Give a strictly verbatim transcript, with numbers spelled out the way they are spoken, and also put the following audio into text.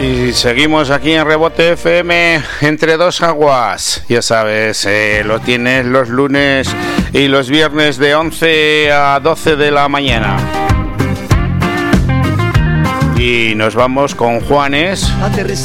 Y seguimos aquí en Rebote F M entre dos aguas. Ya sabes, eh, lo tienes los lunes y los viernes de once a doce de la mañana. Y nos vamos con Juanes.